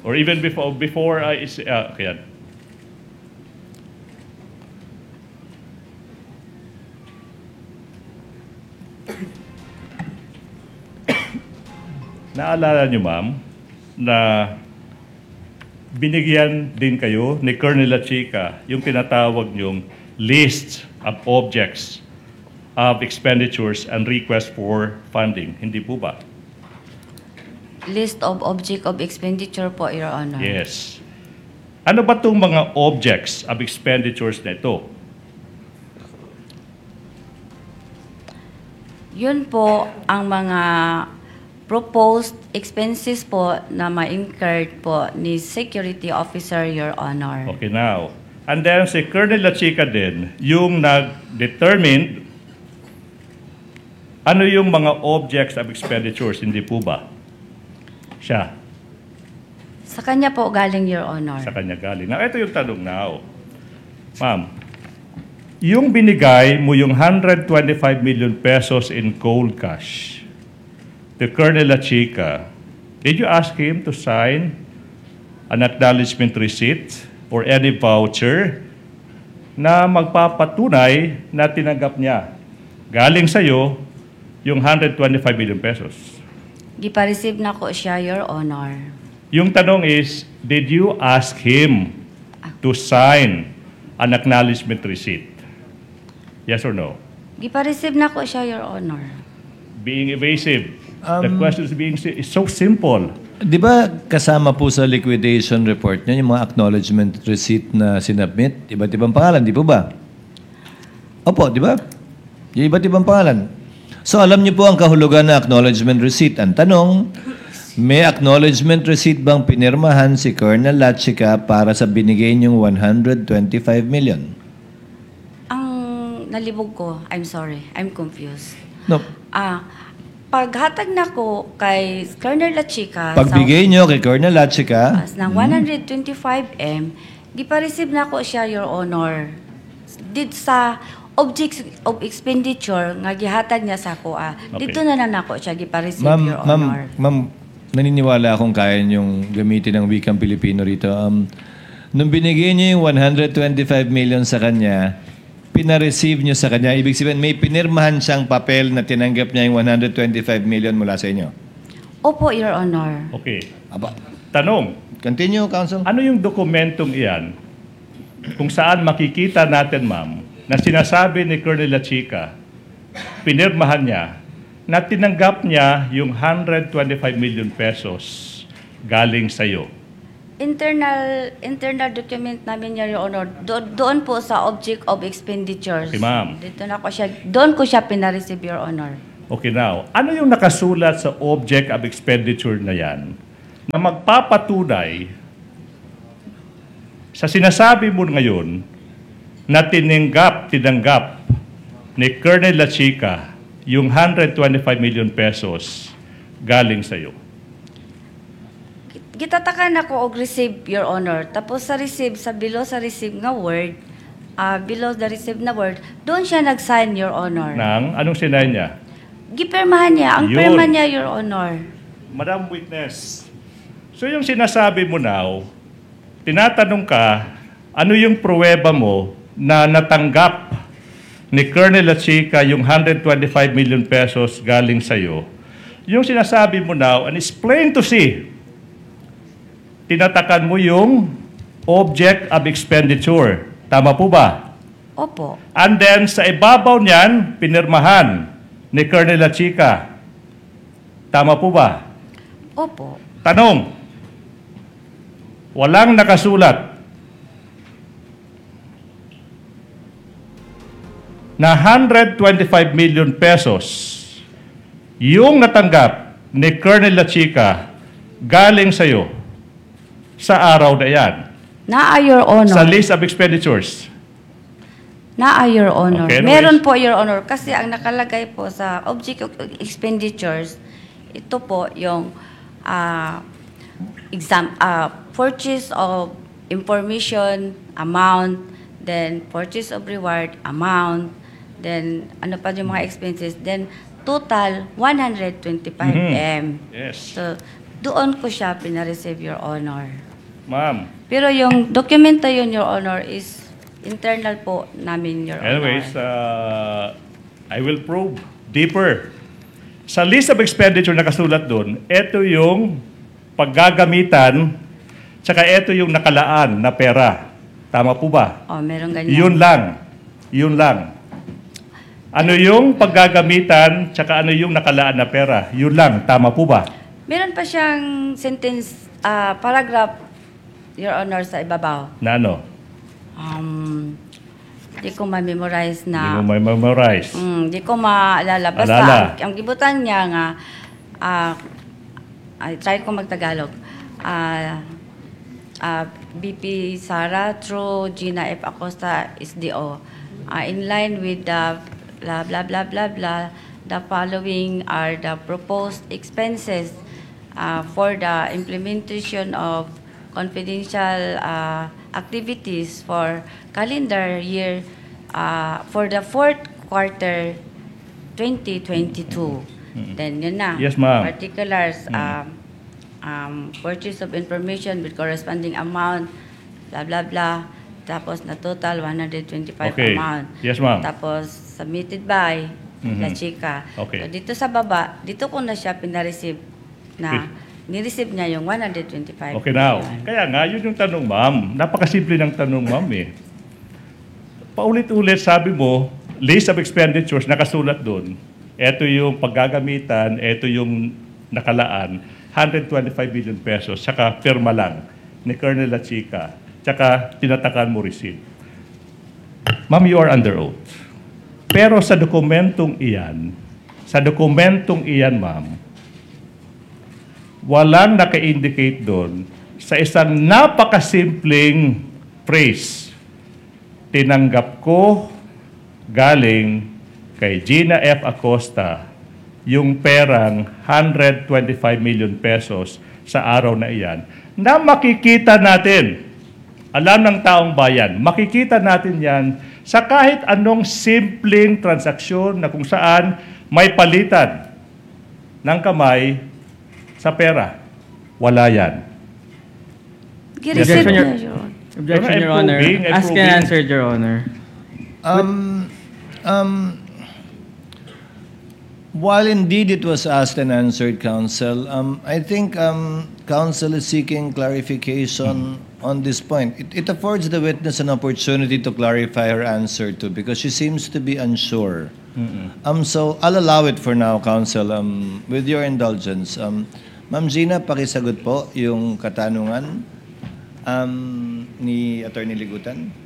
Or even before kaya. Naalala niyo, ma'am, na binigyan din kayo ni Colonel Lachica yung tinatawag niyong list of objects of expenditures and request for funding. Hindi po ba? List of object of expenditure po, Your Honor. Yes. Ano ba itong mga objects of expenditures na ito? Yun po ang mga proposed expenses po na ma-incurred po ni Security Officer, Your Honor. Okay, now. And then si Colonel Lachica din, yung nag-determine ano yung mga objects of expenditures, hindi po ba? Siya. Sa kanya po galing, Your Honor. Sa kanya galing. Now, ito yung tanong now. Ma'am, yung binigay mo yung 125 million pesos in cold cash to Colonel Lachica, did you ask him to sign an acknowledgement receipt or any voucher na magpapatunay na tinanggap niya galing sa'yo yung 125 million pesos? Gipa-receive na ko siya, Your Honor. Yung tanong is, did you ask him to sign an acknowledgement receipt? Yes or no? Gipa-receive na ko siya, Your Honor. Being evasive. The question is so simple. Di ba kasama po sa liquidation report niya yung mga acknowledgement receipt na sinubmit? Iba't ibang pangalan, di po ba? Opo, di ba? Yung iba't ibang pangalan. So alam niyo po ang kahulugan na acknowledgement receipt. Ang tanong, may acknowledgement receipt bang pinirmahan si Colonel Lachica para sa binigay niyong 125 million? Ang nalibog ko, I'm sorry, I'm confused. No. Paghatag na ko kay Colonel Lachica Pagbigay niyo kay Colonel Lachica ng 125M, gipa-receive na ko siya, Your Honor. Did sa objects of expenditure nga gihatag niya sa ako, dito na nako siya gipa-receive, Your Honor. Ma'am, naniniwala akong kaya niyong gamitin ang wikang Pilipino rito. Nung binigay niyo yung 125 million sa kanya, pina-receive niyo sa kanya, ibig sabihin may pinirmahan siyang papel na tinanggap niya yung 125 million mula sa inyo? Opo, Your Honor. Okay. Aba. Tanong, Continue, Counsel. ano yung dokumentong iyan kung saan makikita natin, ma'am, na sinasabi ni Colonel Lachica, pinirmahan niya, na tinanggap niya yung 125 million pesos galing sa iyo? Internal document namin, Your Honor. Doon po sa object of expenditures. Okay, ma'am. Doon ko siya pina-receive, Your Honor. Okay, now, ano yung nakasulat sa object of expenditure na yan na magpapatunay sa sinasabi mo ngayon na tinanggap ni Colonel Lachica yung 125 million pesos galing sa iyo? Gitatakan ako og receive, Your Honor. Tapos sa receive, below sa receive nga word, below the receive na word, doon siya nag-sign, Your Honor. Anong sinay niya? Gipirmahan niya. Ang Yun. pirma niya, Your Honor. Madam Witness, so yung sinasabi mo now, tinatanong ka, ano yung pruweba mo na natanggap ni Colonel Lachica yung 125 million pesos galing sa'yo? Yung sinasabi mo now, and it's plain to see, tinatakan mo yung object of expenditure. Tama po ba? Opo. And then, sa ibabaw niyan, pinirmahan ni Colonel Lachica. Tama po ba? Opo. Tanong, walang nakasulat na 125 million pesos yung natanggap ni Colonel Lachica galing sa'yo sa araw na yan. Naa, Your Honor. Sa list of expenditures. Naa, Your Honor. Okay, anyways. Meron po, Your Honor. Kasi ang nakalagay po sa object of expenditures, ito po yung purchase of information amount, then purchase of reward amount, then ano pa yung mga expenses, then total 125M. Yes. So, doon ko siya pinareceive, Your Honor. Ma'am, Pero yung dokumento yun, Your Honor, is internal po namin, Your anyways, Honor. I will probe deeper. Sa list of expenditure na kasulat doon, ito yung paggagamitan, tsaka ito yung nakalaan na pera. Tama po ba? Meron ganyan. Yun lang. Yun lang. Ano yung paggagamitan, tsaka ano yung nakalaan na pera? Yun lang. Tama po ba? Meron pa siyang sentence, paragraph, Your Honor, sa ibabaw. Na ano? Di ko ma-memorize Hindi na. mo may memorize. Di ko maalala. Basta, Alala. ang gibutan niya nga, I try ko magtagalog. BP Sara through Gina F. Acosta SDO. In line with the blah, blah, blah, blah, blah, the following are the proposed expenses for the implementation of confidential activities for calendar year for the fourth quarter 2022. Then yun na. Yes, ma'am. Particulars, purchase of information with corresponding amount, blah, blah, blah. Tapos na total 125 Okay. amount. Yes, ma'am. Tapos submitted by La Chica. Okay. So, dito sa baba, dito ko na siya pinareceive na nireceive niya yung 125 Okay now. million. Kaya nga, yun yung tanong, ma'am. Napakasimple ng tanong, ma'am eh. Paulit-ulit sabi mo, list of expenditures, nakasulat doon. Ito yung paggagamitan, ito yung nakalaan, 125 billion pesos, saka pirma lang ni Colonel La Chica, saka tinatakan mo receipt. Ma'am, you are under oath. Pero sa dokumentong iyan, ma'am, walang naka-indicate doon sa isang napakasimpleng phrase. Tinanggap ko galing kay Gina F. Acosta yung perang 125 million pesos sa araw na iyan na makikita natin, alam ng taong bayan, makikita natin yan sa kahit anong simpleng transaksyon na kung saan may palitan ng kamay sa pera. Wala yan. Gireceive Objection, niya, Your- Your Honor. Objection, I'm Your Honor. probing, I'm Asked and probing. answered, Your Honor. While indeed it was asked and answered, Counsel, I think Counsel is seeking clarification on this point. It affords the witness an opportunity to clarify her answer too, because she seems to be unsure. So I'll allow it for now, Counsel, with your indulgence. Ma'am Gina, pakisagot po yung katanungan ni Attorney Ligutan.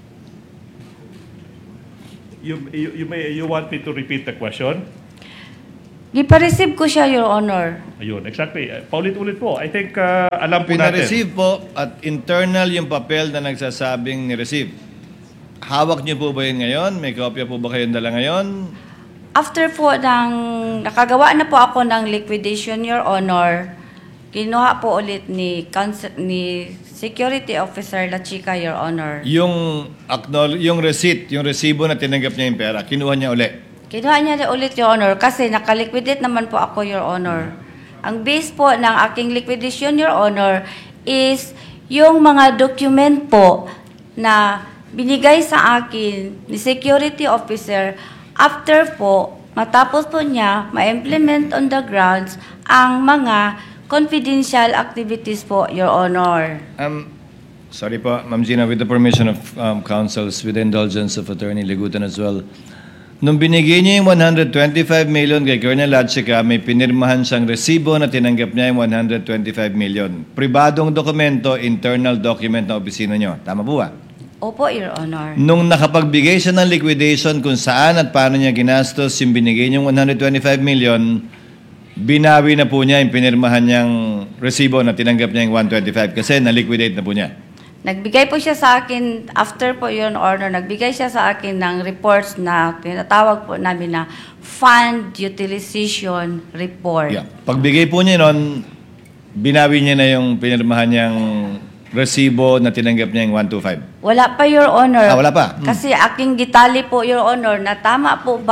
You want me to repeat the question? Gipa-receive ko siya, Your Honor. Ayun, exactly. Paulit-ulit po. I think alam po natin. Pina-receive po at internal yung papel na nagsasabing ni-receive. Hawak niyo po ba yun ngayon? May kopya po ba kayong dala ngayon? After po nakagawa na po ako ng liquidation, Your Honor, kinuha po ulit ni Security Officer La Chica, Your Honor. Yung receipt, yung resibo na tinanggap niya yung pera, kinuha niya uli. Kinuha niya ulit, Your Honor, kasi nakaliquidate naman po ako, Your Honor. Ang base po ng aking liquidation, Your Honor, is yung mga document po na binigay sa akin ni Security Officer after po, matapos po niya ma-implement on the grounds ang mga confidential activities po, Your Honor. Sorry po, Ma'am Gina, with the permission of counsels, with the indulgence of Attorney Ligutan as well. Nung binigay niya yung 125 million kay Colonel Lachica, may pinirmahan siyang resibo na tinanggap niya yung 125 million. Pribadong dokumento, internal document na opisina niyo. Tama po ba? Opo, Your Honor. Nung nakapagbigay siya ng liquidation kung saan at paano niya ginastos yung binigay niyang 125 million, binawi na po niya yung pinirmahan niyang resibo na tinanggap niya yung 125 kasi na-liquidate na po niya. Nagbigay po siya sa akin, after po Your Honor, nagbigay siya sa akin ng reports na tinatawag po namin na Fund Utilization Report. Yeah. Pagbigay po niya nun, binawi niya na yung pinirmahan niyang resibo na tinanggap niya yung 125. Wala pa, Your Honor. Wala pa? Kasi aking gitali po, Your Honor, na tama po ba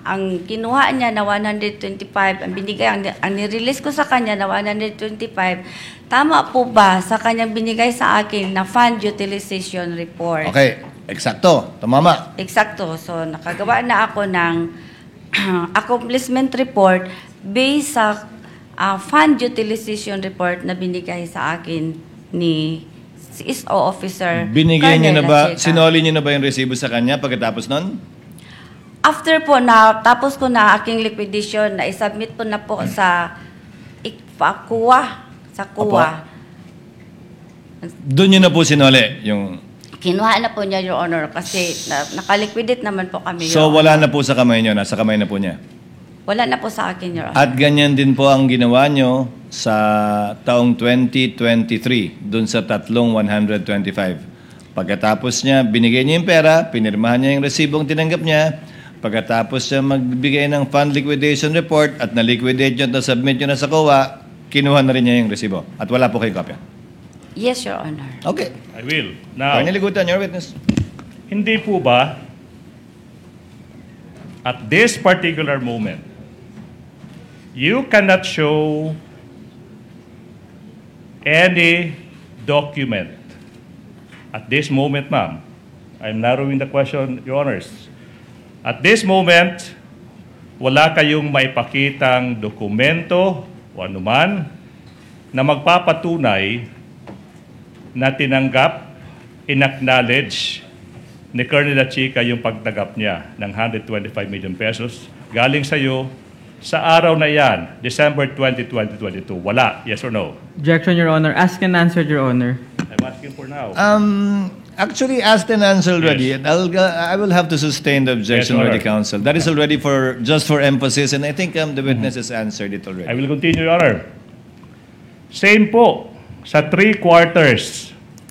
ang kinuha niya na 125, ang binigay, ang nirelease ko sa kanya na 125, tama po ba sa kanyang binigay sa akin na fund utilization report? Okay, eksakto. Tumama. Eksakto. So, nakagawa na ako ng accomplishment report based sa fund utilization report na binigay sa akin ni CSO officer. Binigyan niyo na Colonel ba, Lacheca. sinoli niyo na ba yung resibo sa kanya pagkatapos nun? After po na tapos ko na aking liquidation, na isubmit po na po sa KUA, sa KUA. Doon niyo na po sinoli yung... Kinuha na po niya, Your Honor, kasi nakaliquidate naman po kami, Your So Honor. wala na po sa kamay niyo, nasa kamay na po niya. Wala na po sa akin, Your Honor. At ganyan din po ang ginawa niyo sa taong 2023, doon sa tatlong 125. Pagkatapos niya, binigay niya yung pera, pinirmahan niya yung resibong tinanggap niya, pagkatapos niya magbigay ng fund liquidation report at na-liquidate niyo at na-submit niyo na sa COA, kinuha na rin niya yung resibo. At wala po kayong kopya. Yes, Your Honor. Okay. I will. Now, Colonel Igutan, your witness. hindi po ba at this particular moment, you cannot show any document at this moment, ma'am. I'm narrowing the question, Your Honors. At this moment, wala kayong maipakitang dokumento o anuman na magpapatunay na tinanggap, inacknowledge ni Colonel Lacheca yung pagtanggap niya ng 125 million pesos galing sa iyo sa araw na yan, December 20, 2022. Wala. Yes or no? Objection, Your Honor. Asked and answered, Your Honor. I'm asking for now. Actually, asked and answered already. Yes. I will have to sustain the objection Yes, already, Honor. counsel. That is already just for emphasis, and I think the witness has answered it I already. will continue, Your Honor. Same po sa 3 quarters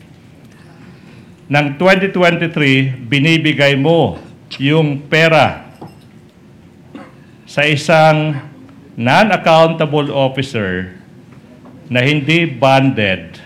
ng 2023, binibigay mo yung pera sa isang non-accountable officer na hindi bonded,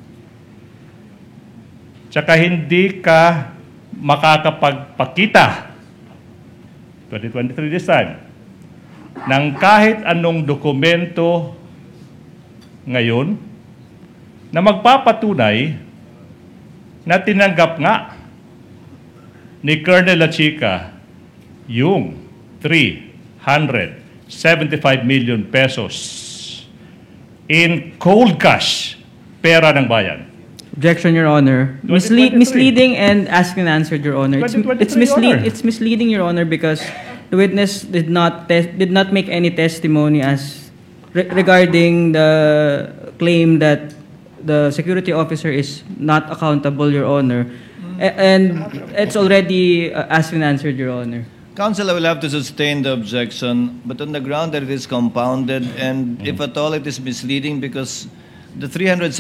tsaka hindi ka makakapagpakita, 2023 this time, ng kahit anong dokumento ngayon na magpapatunay na tinanggap nga ni Colonel Lacheca yung 375 million pesos in cold cash, pera ng bayan. Objection, Your Honor. 2023. Misleading and asked and answered, Your Honor. 2023, Your Honor. It's misleading, Your Honor, because the witness did not make any testimony as regarding the claim that the security officer is not accountable, Your Honor. And it's already asked and answered, Your Honor. Counsel, I will have to sustain the objection, but on the ground that it is compounded, and if at all it is misleading because the 300